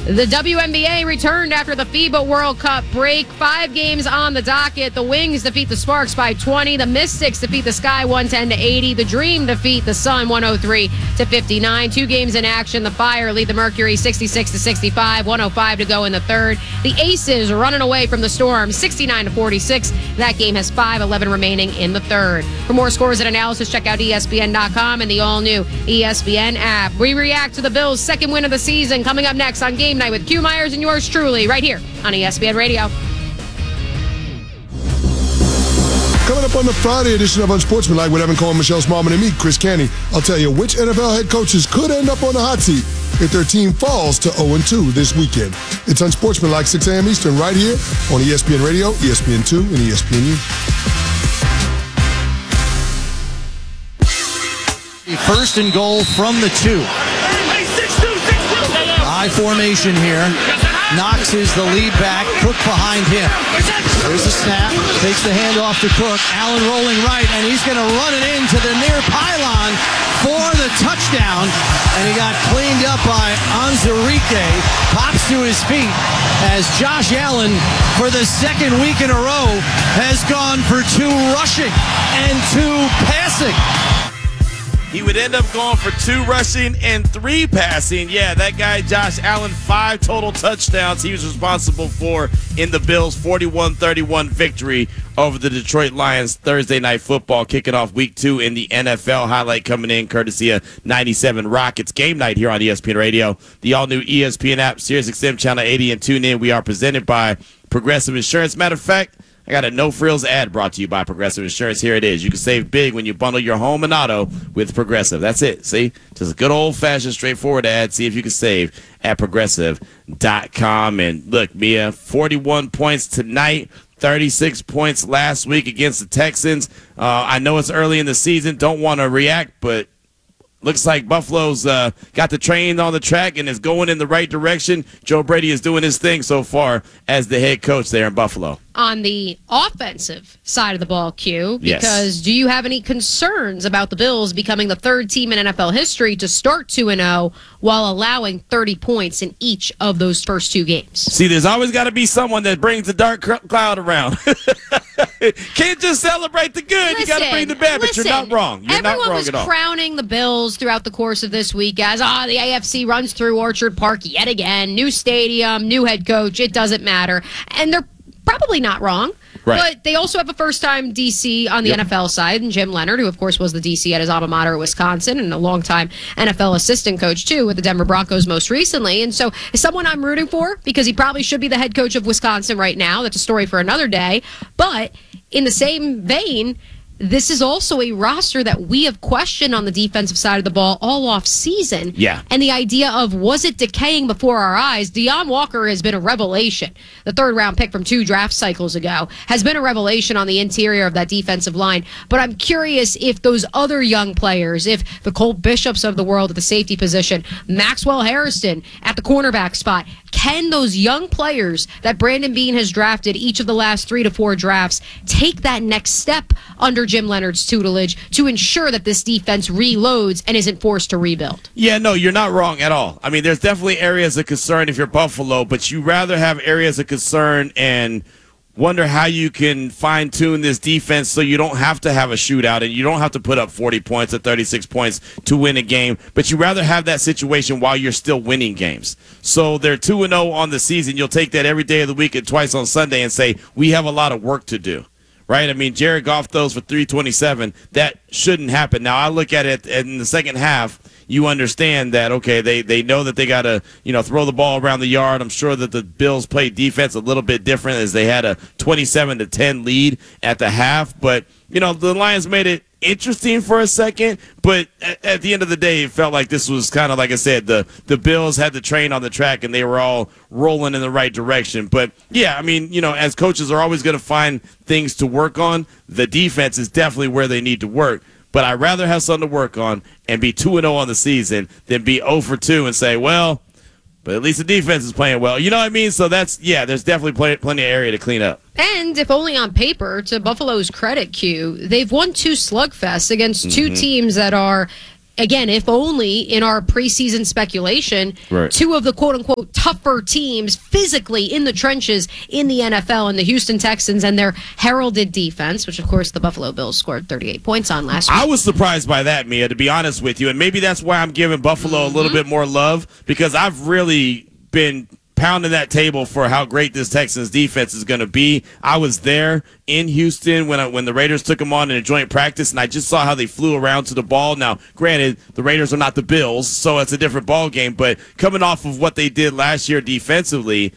The WNBA returned after the FIBA World Cup break. 5 games on the docket. The Wings defeat the Sparks by 20. The Mystics defeat the Sky 110-80. The Dream defeat the Sun 103-59. 2 games in action. The Fire lead the Mercury 66-65. 105 to go in the third. The Aces running away from the Storm 69-46. That game has 5:11 remaining in the third. For more scores and analysis, check out ESPN.com and the all-new ESPN app. We react to the Bills' second win of the season coming up next on Game Night with Q Myers and yours truly right here on ESPN Radio. Coming up on the Friday edition of Unsportsmanlike with Evan Cohen, Michelle Smallman, and me, Chris Canty, I'll tell you which NFL head coaches could end up on the hot seat if their team falls to 0-2 this weekend. It's Unsportsmanlike, 6 a.m. Eastern, right here on ESPN Radio, ESPN2, and ESPNU. First and goal from the 2. High formation here. Knox is the lead back. Cook behind him. There's a snap. Takes the handoff to Cook. Allen rolling right, and he's going to run it into the near pylon for the touchdown. And he got cleaned up by Anzarike. Pops to his feet as Josh Allen, for the second week in a row, has gone for 2 rushing and 2 passing. He would end up going for 2 rushing and 3 passing. Yeah, that guy, Josh Allen, 5 total touchdowns he was responsible for in the Bills' 41-31 victory over the Detroit Lions Thursday Night Football, kicking off Week 2 in the NFL. Highlight coming in courtesy of 97 Rock. It's Game Night here on ESPN Radio, the all-new ESPN app, SiriusXM Channel 80, and tune in. We are presented by Progressive Insurance. Matter of fact, I got a no-frills ad brought to you by Progressive Insurance. Here it is. You can save big when you bundle your home and auto with Progressive. That's it. See? Just a good old-fashioned, straightforward ad. See if you can save at Progressive.com. And look, Mia, 41 points tonight, 36 points last week against the Texans. I know it's early in the season. Don't want to react, but looks like Buffalo's got the train on the track and is going in the right direction. Joe Brady is doing his thing so far as the head coach there in Buffalo. On the offensive side of the ball, Q, because yes. Do you have any concerns about the Bills becoming the 3rd team in NFL history to start 2-0 while allowing 30 points in each of those first 2 games? See, there's always got to be someone that brings the dark cloud around. Can't just celebrate the good. You got to bring the bad, but you're not wrong. You're not wrong at all. Everyone was crowning the Bills throughout the course of this week as, the AFC runs through Orchard Park yet again. New stadium, new head coach. It doesn't matter. And they're probably not wrong. Right. But they also have a first-time DC on the NFL side, and Jim Leonard, who, of course, was the DC at his alma mater at Wisconsin and a longtime NFL assistant coach, too, with the Denver Broncos most recently. And so is someone I'm rooting for because he probably should be the head coach of Wisconsin right now. That's a story for another day. But in the same vein, this is also a roster that we have questioned on the defensive side of the ball all off season. Yeah. And the idea of, was it decaying before our eyes? Deion Walker has been a revelation. The 3rd-round pick from 2 draft cycles ago has been a revelation on the interior of that defensive line. But I'm curious if those other young players, if the Cole Bishops of the world at the safety position, Maxwell Harrison at the cornerback spot, can those young players that Brandon Beane has drafted each of the last 3 to 4 drafts take that next step under Jim Leonard's tutelage to ensure that this defense reloads and isn't forced to rebuild? Yeah, no, you're not wrong at all. I mean, there's definitely areas of concern if you're Buffalo, but you rather have areas of concern and wonder how you can fine-tune this defense so you don't have to have a shootout and you don't have to put up 40 points or 36 points to win a game, but you rather have that situation while you're still winning games. So they're 2-0 on the season. You'll take that every day of the week and twice on Sunday and say, we have a lot of work to do. Right? I mean, Jared Goff throws for 327. That shouldn't happen. Now, I look at it in the second half, you understand that, okay, they know that they got to, throw the ball around the yard. I'm sure that the Bills played defense a little bit different as they had a 27-10 lead at the half. But, the Lions made it interesting for a second, but at the end of the day, it felt like this was kind of, like I said, the Bills had the train on the track and they were all rolling in the right direction. But, yeah, I mean, as coaches are always going to find things to work on, the defense is definitely where they need to work. But I'd rather have something to work on and be 2-0 on the season than be 0-2 and say, well, but at least the defense is playing well. You know what I mean? So there's definitely plenty of area to clean up. And if only on paper, to Buffalo's credit, Q, they've won 2 slugfests against 2 teams that are again, if only in our preseason speculation, Right. two of the quote-unquote tougher teams physically in the trenches in the NFL, and the Houston Texans and their heralded defense, which, of course, the Buffalo Bills scored 38 points on last week. I was surprised by that, Mia, to be honest with you. And maybe that's why I'm giving Buffalo a little bit more love, because I've really been pounding that table for how great this Texans defense is going to be. I was there in Houston when the Raiders took them on in a joint practice, and I just saw how they flew around to the ball. Now, granted, the Raiders are not the Bills, so it's a different ball game, but coming off of what they did last year defensively,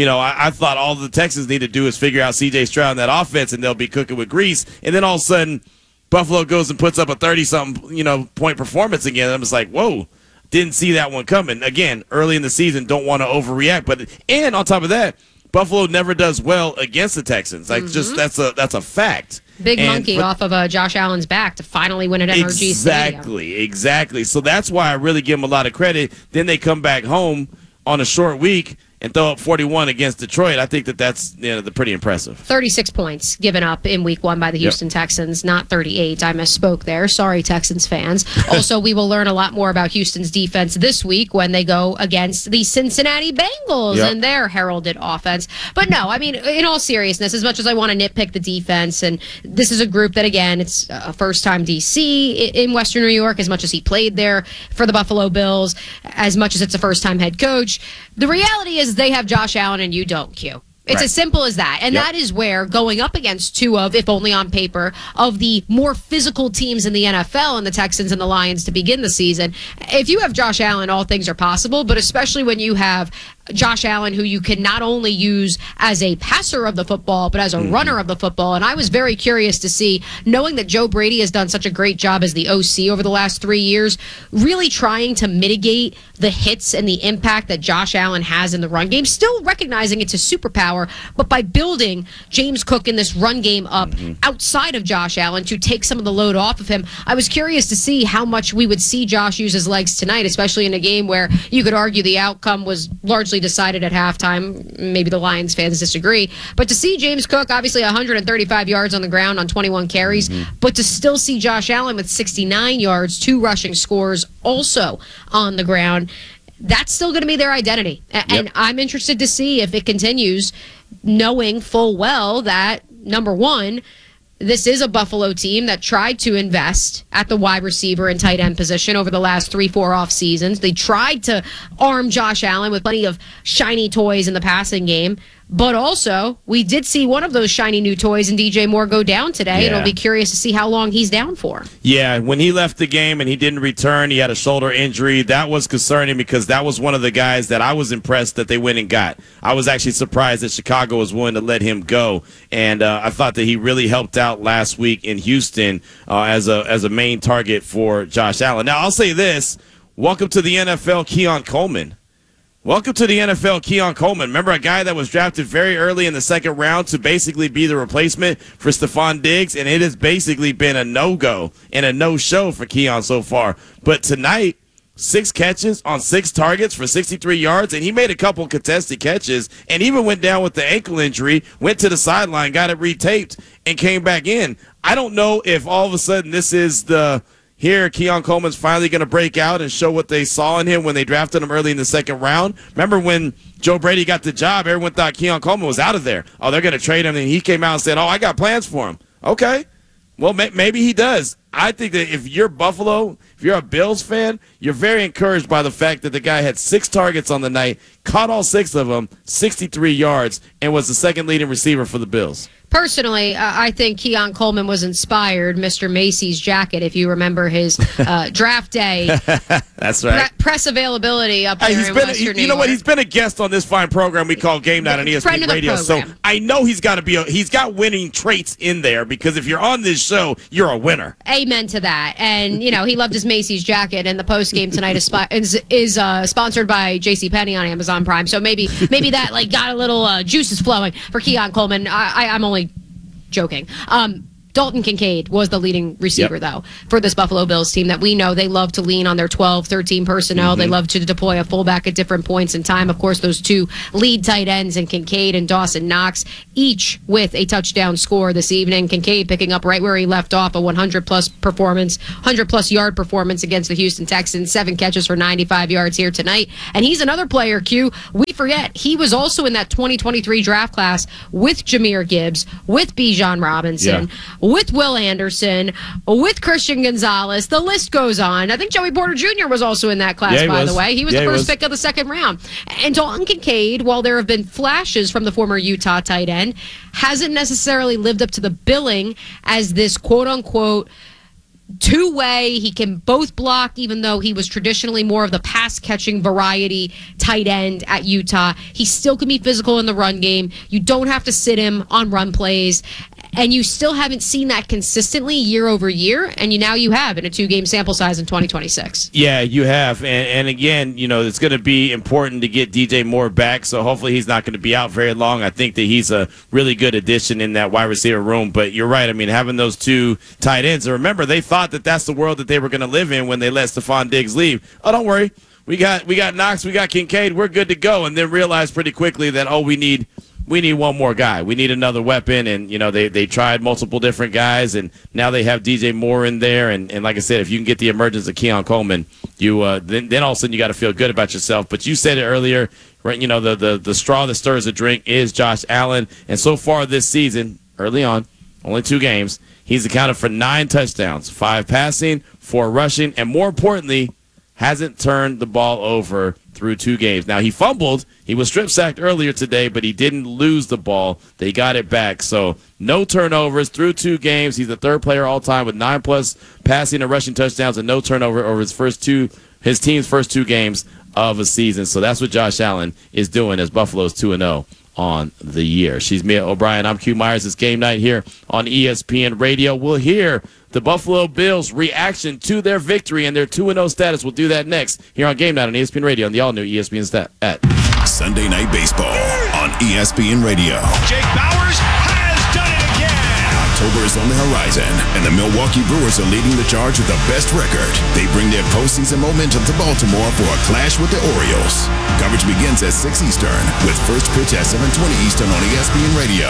I thought all the Texans need to do is figure out C.J. Stroud in that offense, and they'll be cooking with grease. And then all of a sudden, Buffalo goes and puts up a 30-something, point performance again. I'm just like, whoa. Didn't see that one coming. Again, early in the season, don't want to overreact. And on top of that, Buffalo never does well against the Texans. Just that's a fact. Big monkey off of Josh Allen's back to finally win at NRG Stadium. Exactly. So that's why I really give them a lot of credit. Then they come back home on a short week and throw up 41 against Detroit. I think that's pretty impressive. 36 points given up in week 1 by the Houston Texans, not 38. I misspoke there. Sorry, Texans fans. Also, we will learn a lot more about Houston's defense this week when they go against the Cincinnati Bengals and their heralded offense. But no, I mean, in all seriousness, as much as I want to nitpick the defense, and this is a group that, again, it's a first-time DC in Western New York, as much as he played there for the Buffalo Bills, as much as it's a first-time head coach. The reality is they have Josh Allen and you don't, Q. It's as simple as that. And that is where going up against two of, if only on paper, of the more physical teams in the NFL, and the Texans and the Lions to begin the season, if you have Josh Allen, all things are possible, but especially when you have Josh Allen, who you can not only use as a passer of the football, but as a runner of the football. And I was very curious to see, knowing that Joe Brady has done such a great job as the OC over the last 3 years, really trying to mitigate the hits and the impact that Josh Allen has in the run game, still recognizing it's a superpower, but by building James Cook in this run game up outside of Josh Allen to take some of the load off of him. I was curious to see how much we would see Josh use his legs tonight, especially in a game where you could argue the outcome was largely decided at halftime. Maybe the Lions fans disagree. But to see James Cook, obviously 135 yards on the ground on 21 carries, but to still see Josh Allen with 69 yards, 2 rushing scores also on the ground, that's still going to be their identity. And I'm interested to see if it continues, knowing full well that, number one, this is a Buffalo team that tried to invest at the wide receiver and tight end position over the last 3-4 off seasons. They tried to arm Josh Allen with plenty of shiny toys in the passing game. But also, we did see one of those shiny new toys in DJ Moore go down today. And I'll be curious to see how long he's down for. Yeah, when he left the game and he didn't return, he had a shoulder injury. That was concerning because that was one of the guys that I was impressed that they went and got. I was actually surprised that Chicago was willing to let him go. And I thought that he really helped out last week in Houston as a main target for Josh Allen. Now, I'll say this. Welcome to the NFL, Keon Coleman. Welcome to the NFL, Keon Coleman. Remember, a guy that was drafted very early in the second round to basically be the replacement for Stephon Diggs, and it has basically been a no-go and a no-show for Keon so far. But tonight, 6 catches on 6 targets for 63 yards, and he made a couple contested catches and even went down with the ankle injury, went to the sideline, got it retaped, and came back in. I don't know if all of a sudden this is here, Keon Coleman's finally going to break out and show what they saw in him when they drafted him early in the second round. Remember when Joe Brady got the job, everyone thought Keon Coleman was out of there. Oh, they're going to trade him. And he came out and said, I got plans for him. Okay. Well, maybe he does. I think that if you're Buffalo, if you're a Bills fan, you're very encouraged by the fact that the guy had 6 targets on the night, caught all 6 of them, 63 yards, and was the second leading receiver for the Bills. Personally, I think Keon Coleman was inspired, Mr. Macy's jacket, if you remember his draft day. That's right. Press availability up there in Western New York. What? He's been a guest on this fine program we call Game Night on ESPN Radio. So I know he's got winning traits in there, because if you're on this show, you're a winner. Amen to that. And, he loved his Macy's jacket, and the post game tonight is sponsored by JCPenney on Amazon Prime. So maybe that got a little juices flowing for Keon Coleman. I'm only joking. Dalton Kincaid was the leading receiver, though, for this Buffalo Bills team that we know they love to lean on their 12, 13 personnel. They love to deploy a fullback at different points in time. Of course, those two lead tight ends in Kincaid and Dawson Knox, each with a touchdown score this evening. Kincaid picking up right where he left off, a 100-plus yard performance against the Houston Texans, 7 catches for 95 yards here tonight. And he's another player, Q. We forget, he was also in that 2023 draft class with Jahmyr Gibbs, with Bijan Robinson, with Will Anderson, with Christian Gonzalez. The list goes on. I think Joey Porter Jr. was also in that class, by the way. He was the first pick of the second round. And Dalton Kincaid, while there have been flashes from the former Utah tight end, hasn't necessarily lived up to the billing as this quote-unquote two-way. He can both block, even though he was traditionally more of the pass-catching variety tight end at Utah. He still can be physical in the run game. You don't have to sit him on run plays. And you still haven't seen that consistently year over year, and now you have in a 2-game sample size in 2026. Yeah, you have. And again, it's going to be important to get DJ Moore back, so hopefully he's not going to be out very long. I think that he's a really good addition in that wide receiver room. But you're right. I mean, having those two tight ends, and remember, they thought that that's the world that they were going to live in when they let Stephon Diggs leave. Oh, don't worry. We got Knox, we got Kincaid, we're good to go. And then realized pretty quickly that, we need one more guy. We need another weapon, and they tried multiple different guys, and now they have DJ Moore in there. And like I said, if you can get the emergence of Keon Coleman, you then all of a sudden you got to feel good about yourself. But you said it earlier, right? The straw that stirs the drink is Josh Allen, and so far this season, early on, only 2 games, he's accounted for 9 touchdowns, 5 passing, 4 rushing, and more importantly, hasn't turned the ball over through 2 games. Now, he fumbled. He was strip-sacked earlier today, but he didn't lose the ball. They got it back. So no turnovers through 2 games. He's the 3rd player all-time with 9+ passing and rushing touchdowns and no turnover over his team's first 2 games of a season. So that's what Josh Allen is doing as Buffalo's 2-0 on the year. She's Mia O'Brien. I'm Q Myers. It's game night here on ESPN Radio. We'll hear the Buffalo Bills' reaction to their victory and their 2-0 status. We'll do that next here on Game Night on ESPN Radio on the all-new ESPN app. Sunday Night Baseball on ESPN Radio. Jake Bauers has done it again. October is on the horizon, and the Milwaukee Brewers are leading the charge with the best record. They bring their postseason momentum to Baltimore for a clash with the Orioles. Coverage begins at 6 Eastern with first pitch at 7:20 Eastern on ESPN Radio.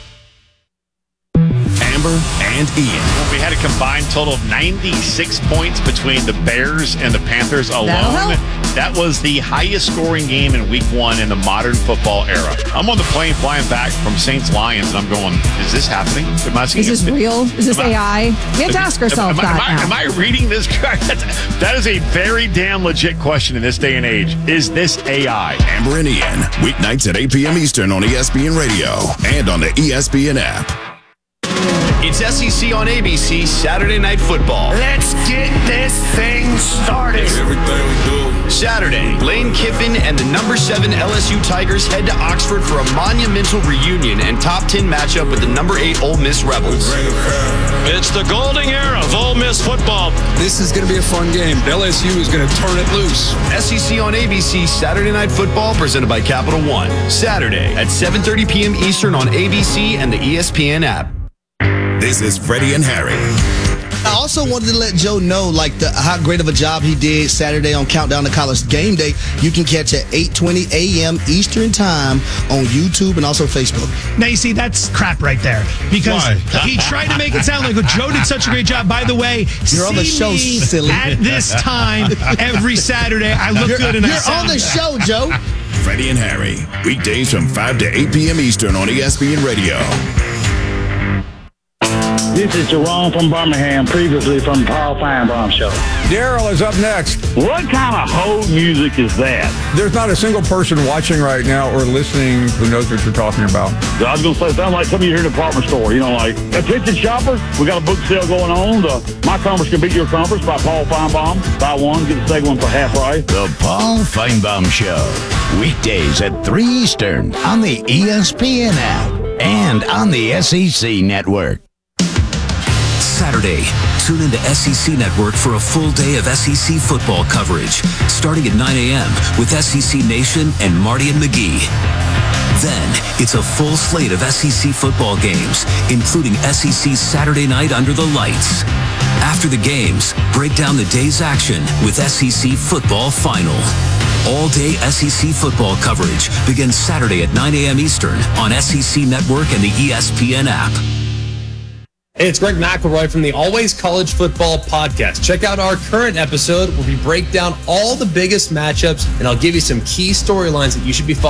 Amber and Ian. We had a combined total of 96 points between the Bears and the Panthers alone. That was the highest scoring game in week 1 in the modern football era. I'm on the plane flying back from Saints-Lions, and I'm going, is this happening? Is this real? Is this AI? We have to ask ourselves am I reading this correct? That is a very damn legit question in this day and age. Is this AI? Amber and Ian, weeknights at 8 p.m. Eastern on ESPN Radio and on the ESPN app. It's SEC on ABC Saturday Night Football. Let's get this thing started. Everything we do. Saturday, Lane Kiffin and the number 7 LSU Tigers head to Oxford for a monumental reunion and top 10 matchup with the number 8 Ole Miss Rebels. It's the golden era of Ole Miss football. This is going to be a fun game. LSU is going to turn it loose. SEC on ABC Saturday Night Football presented by Capital One. Saturday at 7:30 p.m. Eastern on ABC and the ESPN app. This is Freddie and Harry. I also wanted to let Joe know how great of a job he did Saturday on Countdown to College Game Day. You can catch at 8:20 a.m. Eastern Time on YouTube and also Facebook. Now, you see, that's crap right there. Because he tried to make it sound like Joe did such a great job. By the way, you're on the show, silly. At this time, every Saturday, I look good and I sound You're on the show, Joe. Freddie and Harry, weekdays from 5 to 8 p.m. Eastern on ESPN Radio. This is Jerome from Birmingham, previously from the Paul Feinbaum Show. Daryl is up next. What kind of hold music is that? There's not a single person watching right now or listening who knows what you're talking about. I was going to say, it sounds like something you hear in a department store. Attention shoppers, we got a book sale going on. My Conference Can Beat Your Conference by Paul Feinbaum. Buy one, get the second one for half price. The Paul Feinbaum Show. Weekdays at 3 Eastern on the ESPN app and on the SEC Network. Saturday, tune into SEC Network for a full day of SEC football coverage, starting at 9 a.m. with SEC Nation and Marty and McGee. Then, it's a full slate of SEC football games, including SEC Saturday night under the lights. After the games, break down the day's action with SEC Football Final. All-day SEC football coverage begins Saturday at 9 a.m. Eastern on SEC Network and the ESPN app. Hey, it's Greg McElroy from the Always College Football Podcast. Check out our current episode where we break down all the biggest matchups, and I'll give you some key storylines that you should be following.